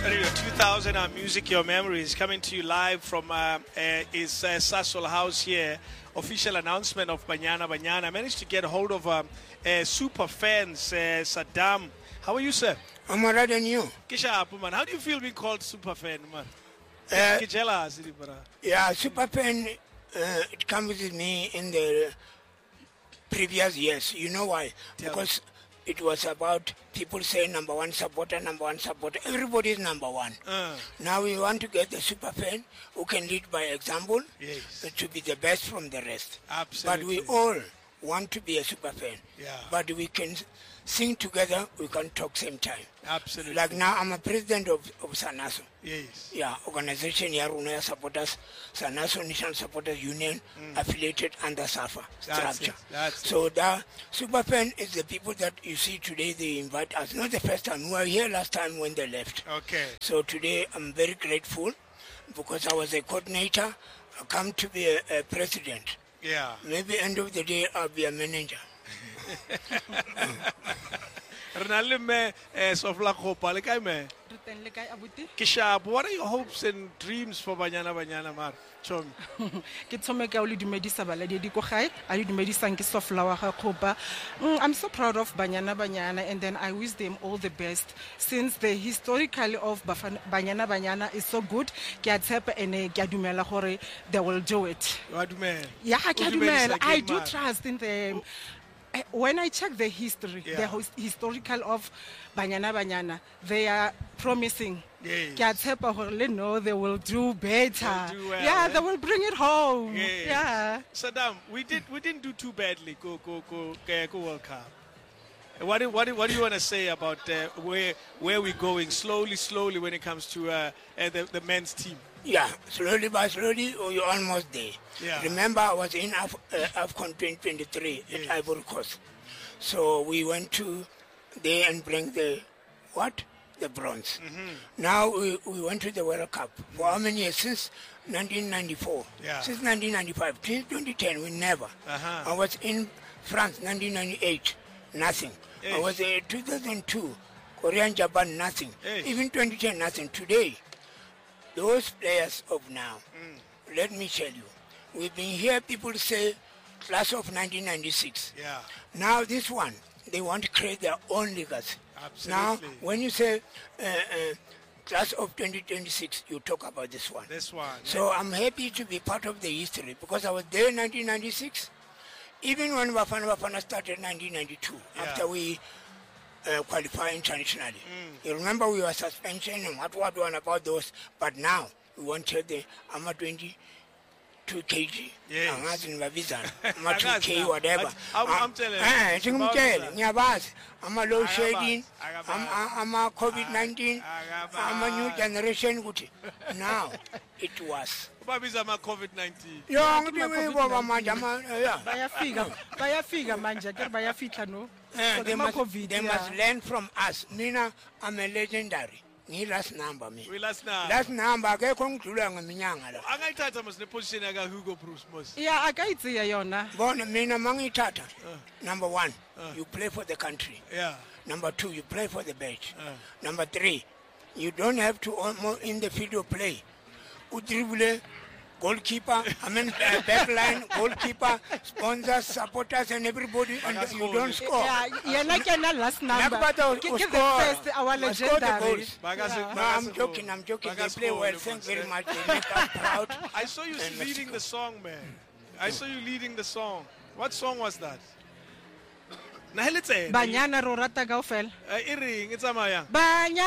Radio 2000, our music, your memories, coming to you live from Sasol House here. Official announcement of Banyana Banyana. I managed to get hold of super fans, Saddam. How are you, sir? I'm alright and you? Kisha man. How do you feel being called super fan, man? Yeah, super fan, it comes with me in the previous years. You know why? Because it was about people saying number one supporter. Everybody is number one. Now we want to get the super fan who can lead by example to be the best from the rest. Absolutely. But we all want to be a super fan. Yeah. But we can sing together, we can talk same time. Absolutely. Like now I'm a president of SANASO. Yes. Yeah, organization Yaruna supporters, SANASO National Supporters Union, affiliated under SAFA structure. So the super fan is the people that you see today, they invite us. Not the first time, we were here last time when they left. Okay. So today I'm very grateful because I was a coordinator, I come to be a president. Yeah. Maybe end of the day I'll be a manager. Kisha, what are your hopes and dreams for Banyana Banyana, Mar? I'm so proud of Banyana Banyana, and then I wish them all the best. Since the historically of Banyana Banyana is so good, they will do it. Yeah, I do trust in them. When I check the history, the historical of Banyana Banyana, they are promising. Yes. No, they will do better. Do well, yeah, they will bring it home. Yes. Yeah. Saddam, we didn't do too badly. Go World Cup. What do you want to say about where we're going slowly when it comes to the men's team? Yeah, slowly by slowly, you're almost there. Yeah. Remember, I was in AFCON 2023 at Ivory Coast. So we went to there and bring the bronze. Now we went to the World Cup. For how many years? Since 1994. Yeah. Since 1995. Till 2010, we never. I was in France, 1998, nothing. I was in 2002, Korea and Japan, nothing. Even 2010, nothing. Today, those players of now, let me tell you, we've been here, people say, class of 1996. Yeah. Now this one, they want to create their own legacy. Absolutely. Now, when you say class of 2026, you talk about this one. This one. So I'm happy to be part of the history because I was there in 1996. Even when Bafana started in 1992, after we qualify internationally. You remember we were suspension and what one about those, but now we want to the AMA 22 kg. Yes. AMA 2K, whatever. I'm telling you. I'm a low shading, I'm a COVID-19, I'm a new generation. Now it was. COVID-19. They must learn from us. Mina, I'm a legendary. Ni last number me. We last number. Last number ke konklula ngeminyanga la. Angayithatha mase position yaka Hugo Bruce Moss. Yeah, akayitsiya yona. Bona mina mangithatha. Number 1, you play for the country. Yeah. Number 2, you play for the badge. Number 3, you don't have to in the field of play. Udribble, goalkeeper, backline, goalkeeper, sponsors, supporters, and everybody, and you don't score. Yeah, like last number. Give the first, our legendary. No, I'm joking. They play well. Thank very much. They make us proud. I saw you leading the song, man. I saw you leading the song. What song was that? Banyana Rorata Gaufel. Iring, it's Amaya. Banyana.